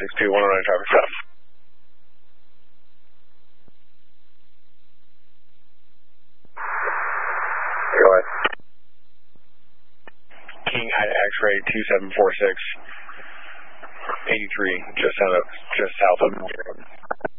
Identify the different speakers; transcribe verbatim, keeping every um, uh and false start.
Speaker 1: six two, one oh nine traffic stop. Go ahead. King X-ray two seven four six, eighty-three, just out of, just south of.